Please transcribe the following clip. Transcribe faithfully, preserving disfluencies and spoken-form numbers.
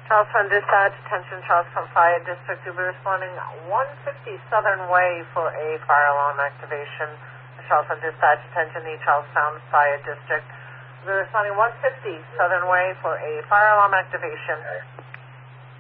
Charlestown Dispatch, attention Charlestown Fire District. You'll be responding one fifty Southern Way for a fire alarm activation. Charlestown Dispatch, attention the Charlestown Fire District. You'll be responding one fifty Southern Way for a fire alarm activation.